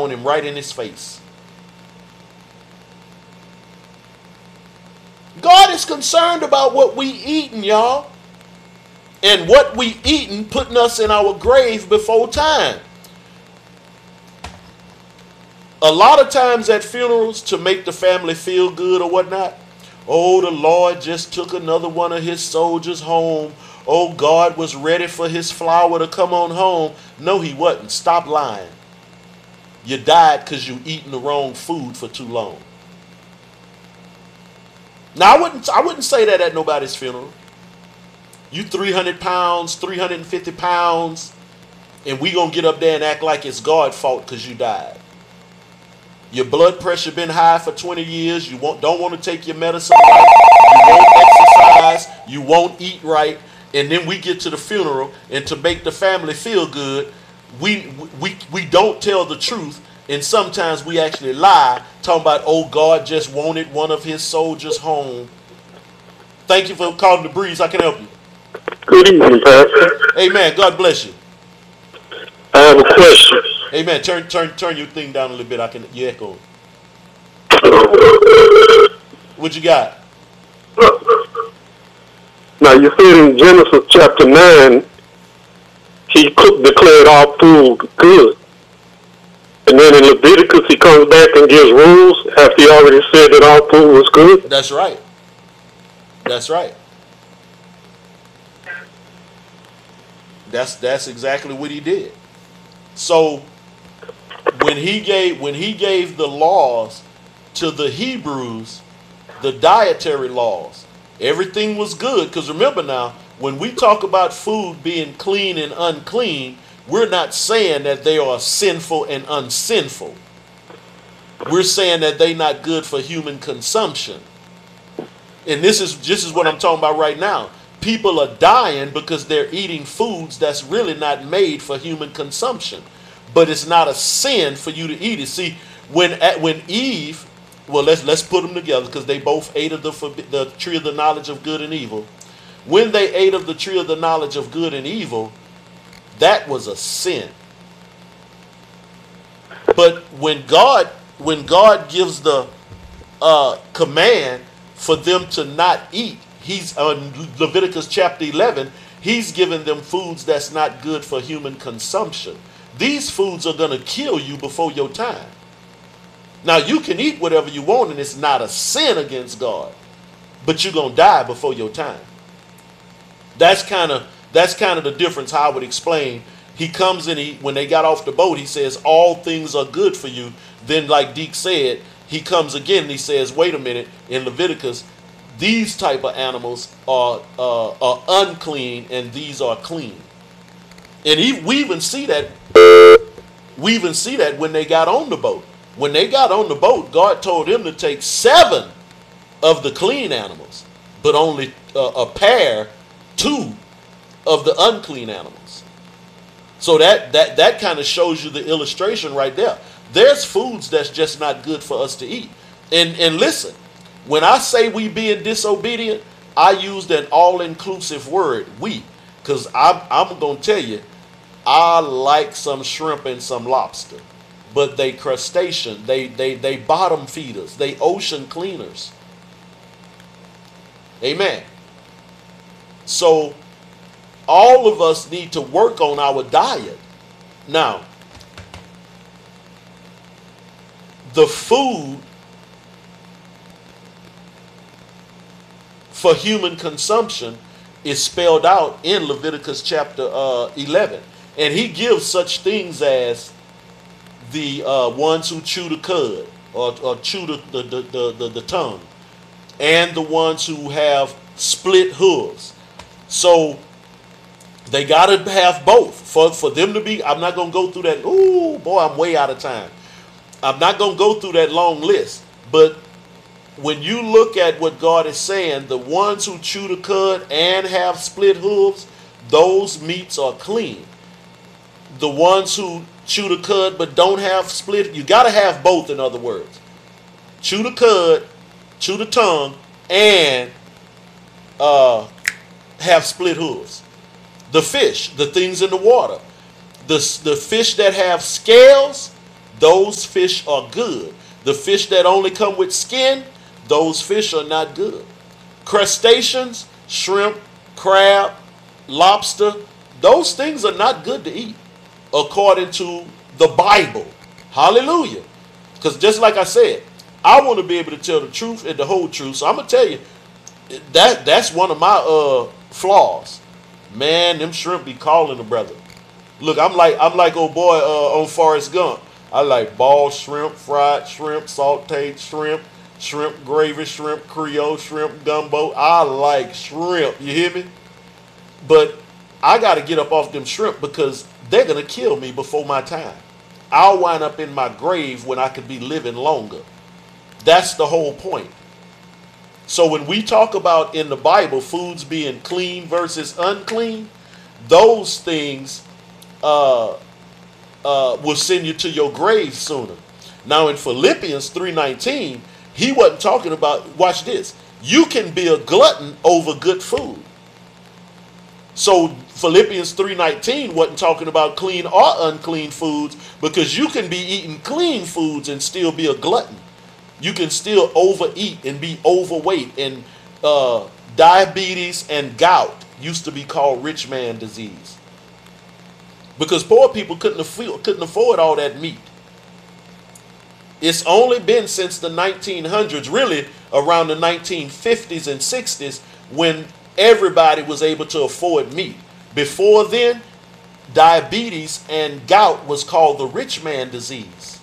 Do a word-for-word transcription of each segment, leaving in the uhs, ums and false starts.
on him right in his face. God is concerned about what we eating, y'all. And what we eating putting us in our grave before time. A lot of times at funerals, to make the family feel good or whatnot, oh, the Lord just took another one of his soldiers home. Oh, God was ready for his flower to come on home. No, he wasn't. Stop lying. You died because you eating the wrong food for too long. Now, I wouldn't, I wouldn't say that at nobody's funeral. You three hundred pounds, three hundred fifty pounds, and we going to get up there and act like it's God's fault because you died. Your blood pressure been high for twenty years. You won't, don't want to take your medicine right. You won't exercise. You won't eat right. And then we get to the funeral, and to make the family feel good, we, we, we don't tell the truth. And sometimes we actually lie, talking about, oh, God just wanted one of his soldiers home. Thank you for calling the Breeze. I can help you. Good evening, Pastor. Amen. God bless you. I have a question. Amen. Turn turn turn your thing down a little bit. I can you echo. What you got? Now you said in Genesis chapter nine, he cooked, declared all food good. And then in Leviticus he comes back and gives rules after he already said that all food was good. That's right. That's right. That's that's exactly what he did. So when he gave when he gave the laws to the Hebrews, the dietary laws, everything was good. Because remember now, when we talk about food being clean and unclean, we're not saying that they are sinful and unsinful. We're saying that they're not good for human consumption. And this is this is what I'm talking about right now. People are dying because they're eating foods that's really not made for human consumption. But it's not a sin for you to eat it. See, when at, when Eve, well, let's let's put them together because they both ate of the the tree of the knowledge of good and evil. When they ate of the tree of the knowledge of good and evil, that was a sin. But when God when God gives the uh, command for them to not eat, he's on uh, Leviticus chapter eleven, he's giving them foods that's not good for human consumption. These foods are going to kill you before your time. Now, you can eat whatever you want, and it's not a sin against God, but you're going to die before your time. That's kind of that's kind of the difference. How I would explain. He comes in, he, when they got off the boat, he says, all things are good for you. Then, like Deke said, he comes again and he says, wait a minute, in Leviticus, these type of animals are, uh, are unclean and these are clean. And he, we even see that we even see that when they got on the boat. When they got on the boat, God told him to take seven of the clean animals, but only uh, a pair, two of the unclean animals. So that that that kind of shows you the illustration right there. There's foods that's just not good for us to eat. And and listen, when I say we being disobedient, I used an all-inclusive word, we, because I'm I'm gonna tell you, I like some shrimp and some lobster, but they crustacean, they they they bottom feeders, they ocean cleaners. Amen. So all of us need to work on our diet. Now, the food for human consumption is spelled out in Leviticus chapter uh, eleven. And he gives such things as the uh, ones who chew the cud or, or chew the, the, the, the, the, the tongue, and the ones who have split hooves. So they got to have both. For, for them to be, I'm not going to go through that. Ooh, boy, I'm way out of time. I'm not going to go through that long list. But when you look at what God is saying, the ones who chew the cud and have split hooves, those meats are clean. The ones who chew the cud but don't have split, you got to have both, in other words. Chew the cud, chew the tongue, and uh, have split hooves. The fish, the things in the water, the, the fish that have scales, those fish are good. The fish that only come with skin, those fish are not good. Crustaceans, shrimp, crab, lobster, those things are not good to eat according to the Bible. Hallelujah. Because just like I said, I want to be able to tell the truth and the whole truth. So I'm going to tell you, that that's one of my uh, flaws. Man, them shrimp be calling the brother. Look, I'm like I'm like old boy uh, on Forrest Gump. I like ball shrimp, fried shrimp, sauteed shrimp, shrimp gravy, shrimp Creole, shrimp gumbo. I like shrimp. You hear me? But I got to get up off them shrimp because they're going to kill me before my time. I'll wind up in my grave when I could be living longer. That's the whole point. So when we talk about in the Bible foods being clean versus unclean, those things uh, uh, will send you to your grave sooner. Now in Philippians three nineteen, he wasn't talking about, watch this, you can be a glutton over good food. So Philippians three nineteen wasn't talking about clean or unclean foods, because you can be eating clean foods and still be a glutton. You can still overeat and be overweight. And uh, diabetes and gout used to be called rich man disease, because poor people couldn't afford, couldn't afford all that meat. It's only been since the nineteen hundreds, really around the nineteen fifties and sixties, when everybody was able to afford meat. Before then, diabetes and gout was called the rich man disease.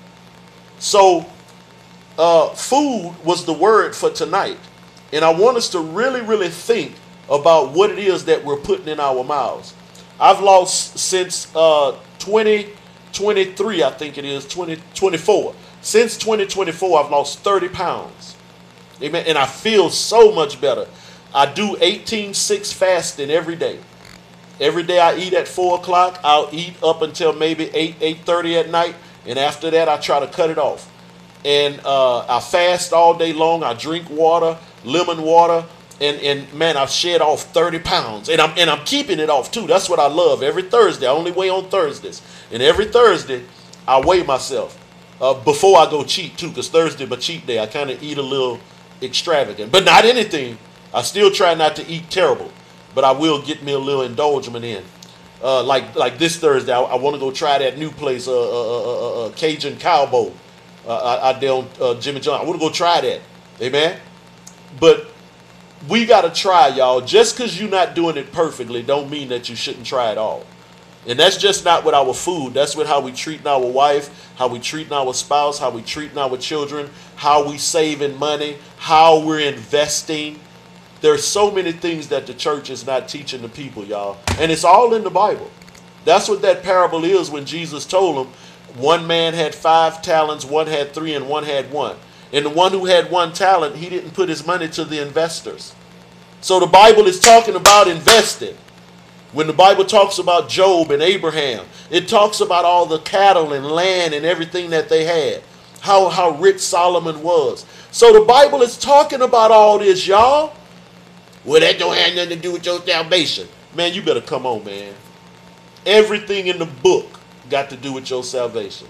So uh, food was the word for tonight. And I want us to really, really think about what it is that we're putting in our mouths. I've lost since uh, twenty twenty-three, I think it is, twenty twenty-four. Since twenty twenty-four, I've lost thirty pounds. Amen. And I feel so much better. I do eighteen six fasting every day. Every day I eat at four o'clock. I'll eat up until maybe eight, eight thirty at night. And after that, I try to cut it off. And uh, I fast all day long. I drink water, lemon water. And, and man, I've shed off thirty pounds. And I'm, and I'm keeping it off too. That's what I love. Every Thursday, I only weigh on Thursdays. And every Thursday, I weigh myself uh, before I go cheat too. Because Thursday, my cheat day, I kind of eat a little extravagant. But not anything. I still try not to eat terrible. But I will get me a little indulgence in. Uh, like like this Thursday, I, I want to go try that new place, uh, uh, uh, uh, Cajun Cowboy. Uh, out there on uh, Jimmy John. I want to go try that. Amen? But we got to try, y'all. Just because you're not doing it perfectly don't mean that you shouldn't try it all. And that's just not with our food. That's with how we treating our wife, how we treating our spouse, how we treating our children, how we saving money, how we're investing. There's so many things that the church is not teaching the people, y'all. And it's all in the Bible. That's what that parable is when Jesus told them, one man had five talents, one had three, and one had one. And the one who had one talent, he didn't put his money to the investors. So the Bible is talking about investing. When the Bible talks about Job and Abraham, it talks about all the cattle and land and everything that they had. How, how rich Solomon was. So the Bible is talking about all this, y'all. Well, that don't have nothing to do with your salvation. Man, you better come on, man. Everything in the book got to do with your salvation.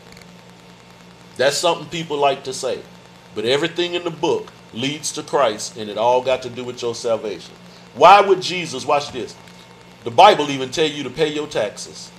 That's something people like to say. But everything in the book leads to Christ, and it all got to do with your salvation. Why would Jesus, watch this, the Bible even tell you to pay your taxes.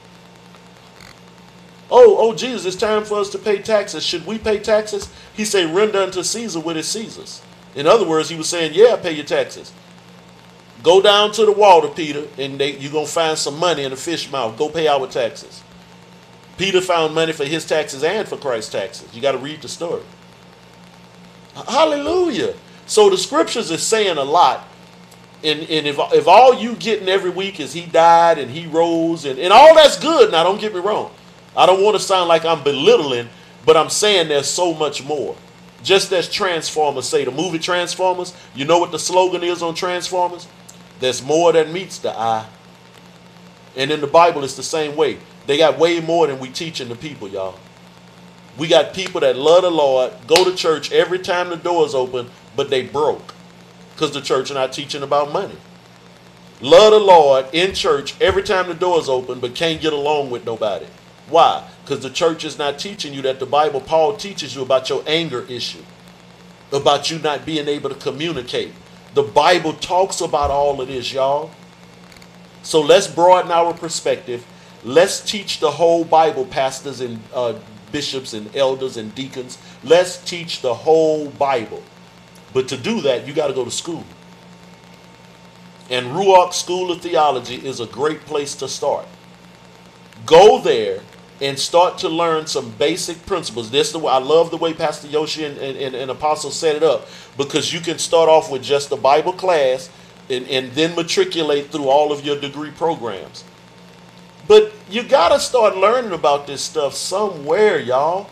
Oh, oh, Jesus, it's time for us to pay taxes. Should we pay taxes? He said, render unto Caesar what is Caesar's. In other words, he was saying, yeah, pay your taxes. Go down to the water, Peter, and they, you're going to find some money in a fish mouth. Go pay our taxes. Peter found money for his taxes and for Christ's taxes. You got to read the story. Hallelujah. So the scriptures is saying a lot. And, and if, if all you getting every week is he died and he rose, and, and all that's good, now don't get me wrong. I don't want to sound like I'm belittling, but I'm saying there's so much more. Just as Transformers say, the movie Transformers, you know what the slogan is on Transformers? There's more than meets the eye. And in the Bible, it's the same way. They got way more than we teaching the people, y'all. We got people that love the Lord, go to church every time the doors open, but they broke because the church are not teaching about money. Love the Lord in church every time the doors open, but can't get along with nobody. Why? Because the church is not teaching you that the Bible, Paul teaches you about your anger issue, about you not being able to communicate. The Bible talks about all of this, y'all. So let's broaden our perspective. Let's teach the whole Bible, pastors and uh, bishops and elders and deacons. Let's teach the whole Bible. But to do that, you got to go to school. And Ruach School of Theology is a great place to start. Go there and start to learn some basic principles. This the way I love the way Pastor Yoshi and, and, and Apostle set it up, because you can start off with just a Bible class and, and then matriculate through all of your degree programs. But you got to start learning about this stuff somewhere, y'all.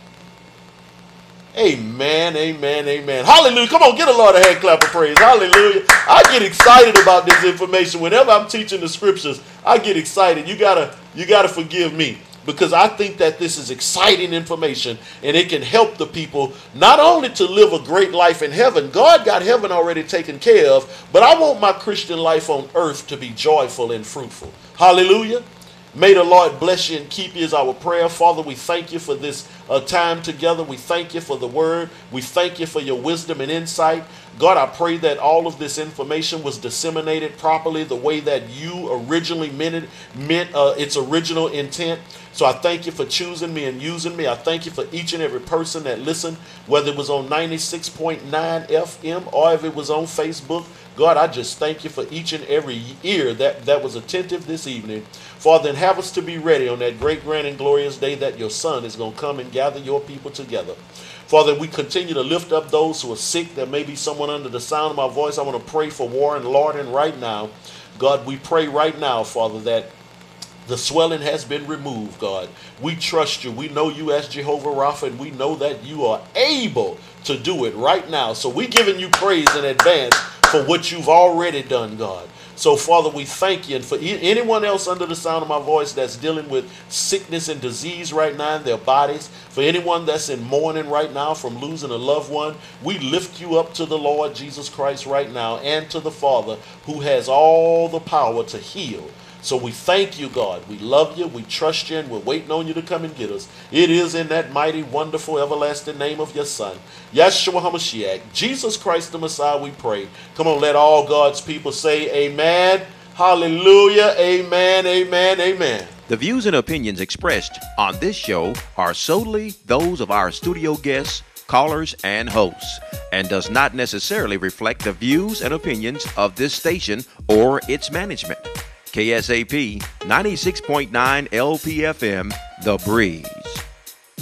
Amen, amen, amen. Hallelujah. Come on, get a Lord a hand clap of praise. Hallelujah. I get excited about this information. Whenever I'm teaching the scriptures, I get excited. You gotta, you gotta forgive me, because I think that this is exciting information, and it can help the people not only to live a great life in heaven. God got heaven already taken care of, but I want my Christian life on earth to be joyful and fruitful. Hallelujah. May the Lord bless you and keep you is our prayer. Father, we thank you for this uh, time together. We thank you for the word. We thank you for your wisdom and insight. God, I pray that all of this information was disseminated properly the way that you originally meant it, meant uh, its original intent. So I thank you for choosing me and using me. I thank you for each and every person that listened, whether it was on ninety-six point nine F M or if it was on Facebook. God, I just thank you for each and every ear that, that was attentive this evening. Father, and have us to be ready on that great, grand, and glorious day that your Son is going to come and gather your people together. Father, we continue to lift up those who are sick. There may be someone under the sound of my voice. I want to pray for Warren Lorden right now. God, we pray right now, Father, that the swelling has been removed, God. We trust you. We know you as Jehovah Rapha, and we know that you are able to do it right now. So we're giving you praise in advance for what you've already done, God. So, Father, we thank you. And for anyone else under the sound of my voice that's dealing with sickness and disease right now in their bodies, for anyone that's in mourning right now from losing a loved one, we lift you up to the Lord Jesus Christ right now, and to the Father who has all the power to heal. So we thank you, God. We love you. We trust you, and we're waiting on you to come and get us. It is in that mighty, wonderful, everlasting name of your Son, Yeshua HaMashiach, Jesus Christ the Messiah, we pray. Come on, let all God's people say amen. Hallelujah. Amen, amen, amen. The views and opinions expressed on this show are solely those of our studio guests, callers, and hosts, and does not necessarily reflect the views and opinions of this station or its management. K S A P ninety-six point nine L P F M, The Breeze.